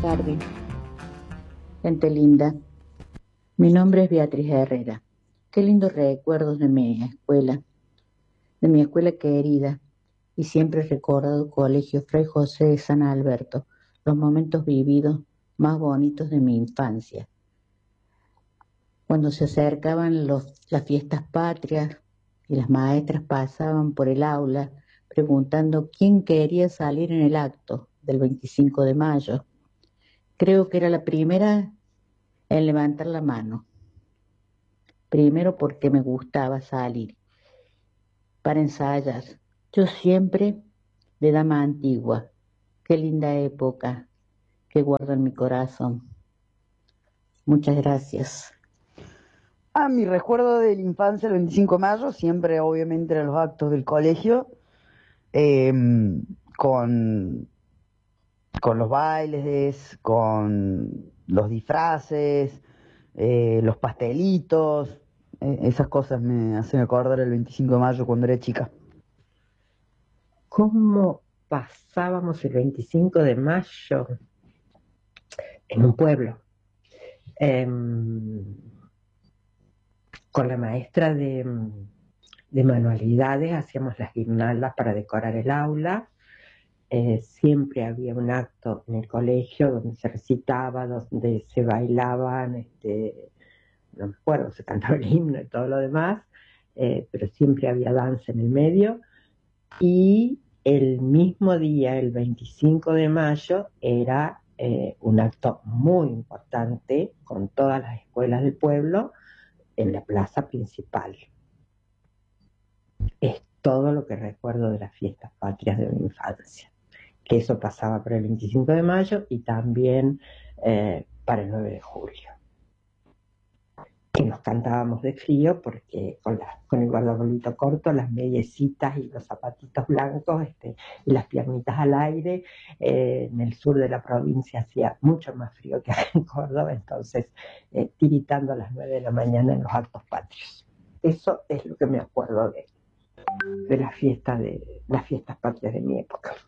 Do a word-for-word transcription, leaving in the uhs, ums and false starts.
tardes, gente linda. Mi nombre es Beatriz Herrera. Qué lindos recuerdos de mi escuela, de mi escuela querida, y siempre he recordado Colegio Fray José de San Alberto, los momentos vividos más bonitos de mi infancia. Cuando se acercaban los, las fiestas patrias y las maestras pasaban por el aula preguntando quién quería salir en el acto del veinticinco de mayo. Creo que era la primera en levantar la mano. Primero porque me gustaba salir para ensayar. Yo siempre de dama antigua. Qué linda época que guardo en mi corazón. Muchas gracias. Ah, mi recuerdo de la infancia, el veinticinco de mayo, siempre obviamente eran los actos del colegio, eh, con, con los bailes, con los disfraces, eh, los pastelitos, eh, esas cosas me hacen acordar el veinticinco de mayo cuando era chica. ¿Cómo pasábamos el veinticinco de mayo en un pueblo? Eh, con la maestra de, de manualidades hacíamos las guirnaldas para decorar el aula. Eh, siempre había un acto en el colegio donde se recitaba, donde se bailaban, este, no me acuerdo, se cantaba el himno y todo lo demás, eh, pero siempre había danza en el medio. Y el mismo día, el veinticinco de mayo, era eh, un acto muy importante con todas las escuelas del pueblo en la plaza principal. Es todo lo que recuerdo de las fiestas patrias de mi infancia, que eso pasaba para el veinticinco de mayo y también eh, para el nueve de julio. Que nos cantábamos de frío porque con, la, con el guardabolito corto, las mediecitas y los zapatitos blancos este, y las piernitas al aire, eh, en el sur de la provincia hacía mucho más frío que acá en Córdoba, entonces eh, tiritando a las nueve de la mañana en los actos patrios. Eso es lo que me acuerdo de, de, la fiesta de las fiestas patrias de mi época.